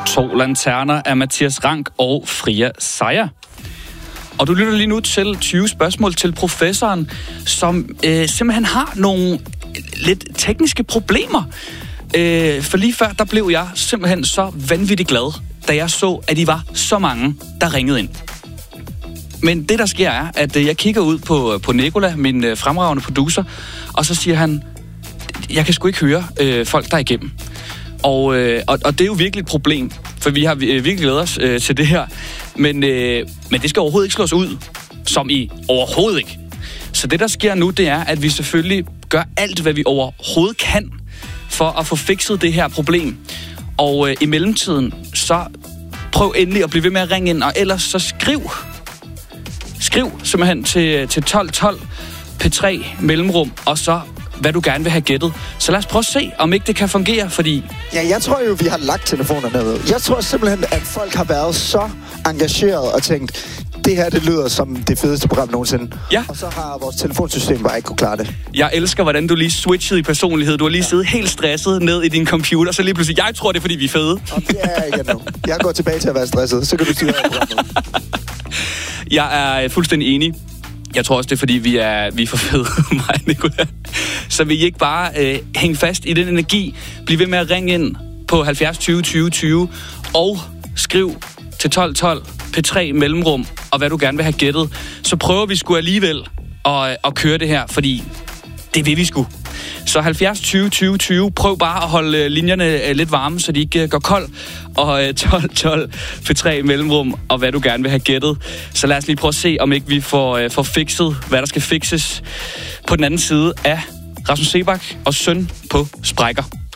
To lanterner af Mathias Rank og Fria Sejer. Og du lytter lige nu til 20 spørgsmål til professoren, som simpelthen har nogle lidt tekniske problemer. For lige før, der blev jeg simpelthen så vanvittigt glad, da jeg så, at I var så mange, der ringede ind. Men det, der sker, er, at jeg kigger ud på Nicola, min fremragende producer, og så siger han, jeg kan sgu ikke høre folk, der er igennem. Og det er jo virkelig et problem, for vi har virkelig glædet os til det her. Men det skal overhovedet ikke slås ud, som i overhovedet ikke. Så det, der sker nu, det er, at vi selvfølgelig gør alt, hvad vi overhovedet kan, for at få fikset det her problem. Og i mellemtiden, så prøv endelig at blive ved med at ringe ind, og ellers så skriv simpelthen til 1212 P3 mellemrum, og så hvad du gerne vil have gættet. Så lad os prøve at se, om ikke det kan fungere, fordi... Ja, jeg tror jo, vi har lagt telefonerne ned. Jeg tror simpelthen, at folk har været så engageret og tænkt, det her, det lyder som det fedeste program nogensinde. Ja. Og så har vores telefonsystem bare ikke kunne klare det. Jeg elsker, hvordan du lige switchede i personlighed. Du har lige siddet helt stresset ned i din computer, så lige pludselig, jeg tror, det er, fordi vi er fede. Og det er jeg igen nu. Jeg går tilbage til at være stresset, så kan du styre programmet. Jeg er fuldstændig enig. Jeg tror også, det er, fordi vi er for fede, mig og Nicola. Så vil I ikke bare hænge fast i den energi. Bliv ved med at ringe ind på 70 20 20 20 og skriv til 1212 P3 mellemrum, og hvad du gerne vil have gættet. Så prøver vi sgu alligevel at køre det her, fordi det vil vi sgu. Så 70 20 20 20, prøv bare at holde linjerne lidt varme, så de ikke går kold. Og 1212 P3 mellemrum, og hvad du gerne vil have gættet. Så lad os lige prøve at se, om ikke vi får fikset, hvad der skal fikses på den anden side af Rasmus Seebach og Søn på sprækker.